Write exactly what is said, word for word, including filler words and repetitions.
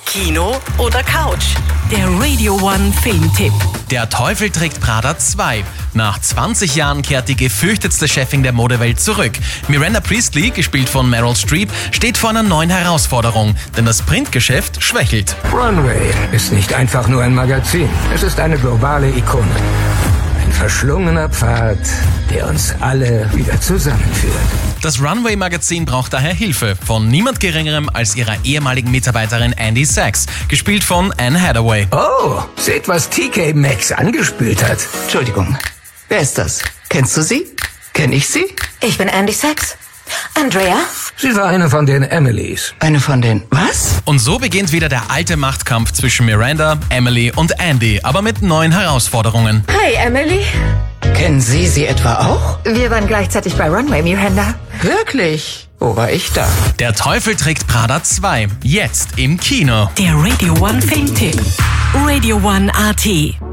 Kino oder Couch? Der Radio One Filmtipp. Der Teufel trägt Prada zwei. Nach zwanzig Jahren kehrt die gefürchtetste Chefin der Modewelt zurück. Miranda Priestly, gespielt von Meryl Streep, steht vor einer neuen Herausforderung, denn das Printgeschäft schwächelt. Runway ist nicht einfach nur ein Magazin. Es ist eine globale Ikone. Ein verschlungener Pfad, der uns alle wieder zusammenführt. Das Runway-Magazin braucht daher Hilfe von niemand Geringerem als ihrer ehemaligen Mitarbeiterin Andy Sachs, gespielt von Anne Hathaway. Oh, seht, was T K Maxx angespült hat. Entschuldigung, wer ist das? Kennst du sie? Kenn ich sie? Ich bin Andy Sachs. Andrea? Sie war eine von den Emilys. Eine von den... Was? Und so beginnt wieder der alte Machtkampf zwischen Miranda, Emily und Andy, aber mit neuen Herausforderungen. Hi, Emily. Kennen Sie sie etwa auch? Wir waren gleichzeitig bei Runway, Miranda. Wirklich? Wo war ich da? Der Teufel trägt Prada zwei. Jetzt im Kino. Der Radio One Filmtipp. Radio One A T.